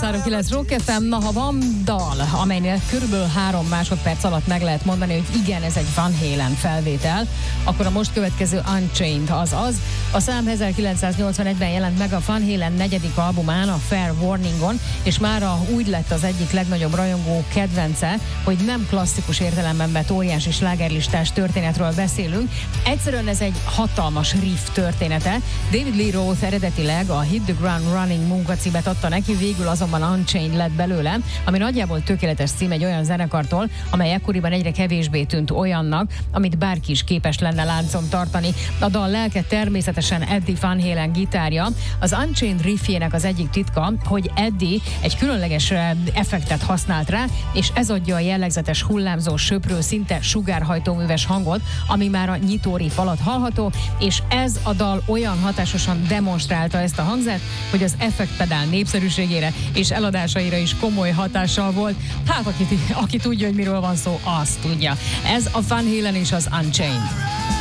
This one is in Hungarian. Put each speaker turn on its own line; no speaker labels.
103.9 Rock FM. Na, ha van dal, amelynél körülbelül 3 másodperc alatt meg lehet mondani, hogy igen, ez egy Van Halen felvétel, akkor a most következő Unchained az. A szám 1981-ben jelent meg a Van Halen 4. albumán, a Fair Warningon, és mára úgy lett az egyik legnagyobb rajongó kedvence, hogy nem klasszikus értelemben vett óriási slágerlistás történetről beszélünk. Egyszerűen ez egy hatalmas riff története. David Lee Roth eredetileg a Hit the Ground Running munkacímet adta neki, végül azonban Unchained lett belőle, ami nagyjából tökéletes cím egy olyan zenekartól, amely ekkoriban egyre kevésbé tűnt olyannak, amit bárki is képes lenne láncon tartani. A dal lelke természetesen Eddie Van Halen gitárja. Az Unchained riffjének az egyik titka, hogy Eddie egy különleges effektet használt rá, és ez adja a jellegzetes hullámzó, söprő, szinte sugárhajtóműves hangot, ami már a nyitó riff alatt hallható, és ez a dal olyan hatásosan demonstrálta ezt a hangzát, hogy az effektpedál népszerűségére és eladásaira is komoly hatással volt. Hát aki tudja, hogy miről van szó, azt tudja. Ez a Van Halen és az Unchained.